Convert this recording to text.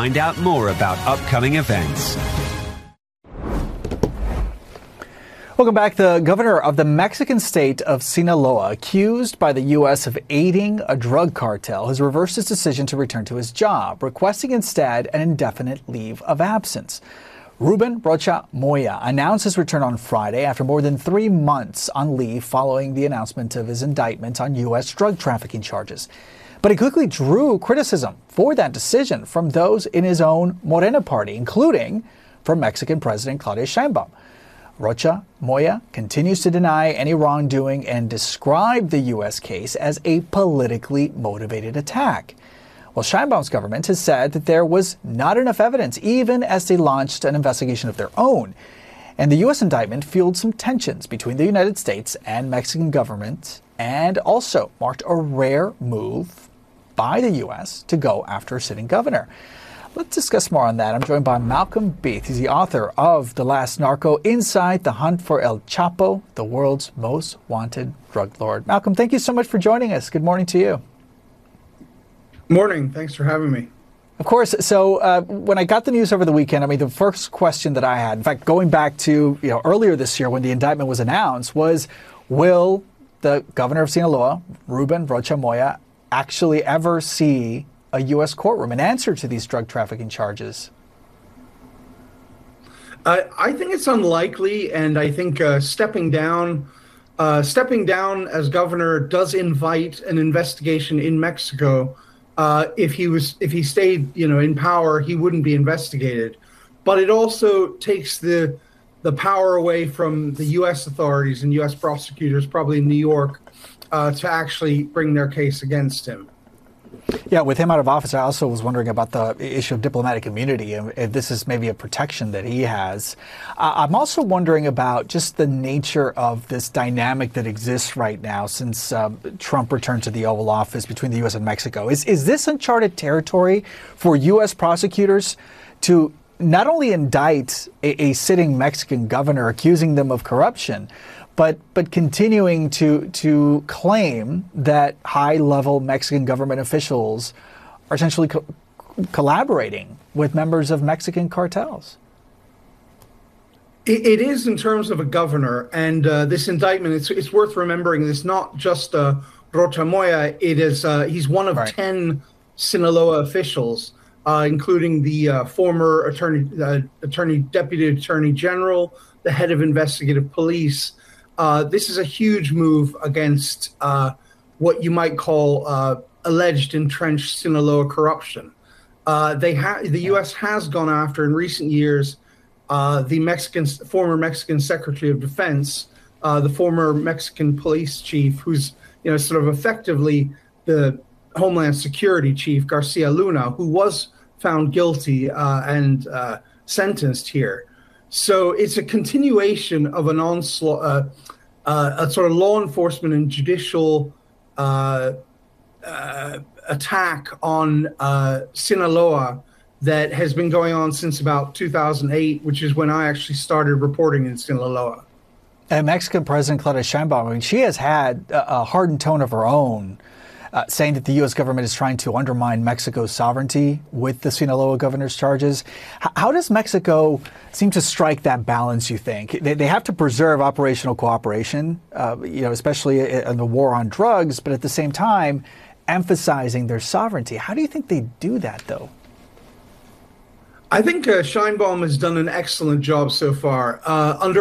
find out more about upcoming events. Welcome back. The governor of the Mexican state of Sinaloa, accused by the U.S. of aiding a drug cartel, has reversed his decision to return to his job, requesting instead an indefinite leave of absence. Ruben Rocha Moya announced his return on Friday after more than 3 months on leave following the announcement of his indictment on U.S. drug trafficking charges. But he quickly drew criticism for that decision from those in his own Morena party, including from Mexican President Claudia Sheinbaum. Rocha Moya continues to deny any wrongdoing and described the U.S. case as a politically motivated attack. Well, Sheinbaum's government has said that there was not enough evidence, even as they launched an investigation of their own. And the U.S. indictment fueled some tensions between the United States and Mexican government, and also marked a rare move by the U.S. to go after a sitting governor. Let's discuss more on that. I'm joined by Malcolm Beath. He's the author of The Last Narco, Inside the Hunt for El Chapo, the world's most wanted drug lord. Malcolm, thank you so much for joining us. Good morning to you. Morning. Thanks for having me. Of course. So when I got the news over the weekend, the first question that I had, in fact, going back to earlier this year when the indictment was announced, was will the governor of Sinaloa, Ruben Rocha Moya, actually ever see a U.S. courtroom in answer to these drug trafficking charges? I think it's unlikely, and I think stepping down as governor does invite an investigation in Mexico. If he stayed, in power, he wouldn't be investigated. But it also takes the power away from the U.S. authorities and U.S. prosecutors, probably in New York, to actually bring their case against him. Yeah, with him out of office, I also was wondering about the issue of diplomatic immunity, and if this is maybe a protection that he has. I'm also wondering about just the nature of this dynamic that exists right now since Trump returned to the Oval Office between the U.S. and Mexico. Is this uncharted territory for U.S. prosecutors to not only indict a sitting Mexican governor accusing them of corruption, but continuing to claim that high-level Mexican government officials are essentially collaborating with members of Mexican cartels? It is in terms of a governor, and this indictment, it's worth remembering, it's not just Rocha Moya. It is he's one of 10 Sinaloa officials, including the former deputy attorney general, the head of investigative police. This is a huge move against what you might call alleged entrenched Sinaloa corruption. The U.S. has gone after in recent years the former Mexican Secretary of Defense, the former Mexican police chief, who's sort of effectively the Homeland Security chief, Garcia Luna, who was found guilty and sentenced here. So it's a continuation of an onslaught, a sort of law enforcement and judicial attack on Sinaloa that has been going on since about 2008, which is when I actually started reporting in Sinaloa. And Mexican President Claudia Sheinbaum, she has had a hardened tone of her own, saying that the U.S. government is trying to undermine Mexico's sovereignty with the Sinaloa governor's charges. How does Mexico seem to strike that balance, you think? They have to preserve operational cooperation, especially in the war on drugs, but at the same time, emphasizing their sovereignty. How do you think they do that, though? I think Sheinbaum has done an excellent job so far. Under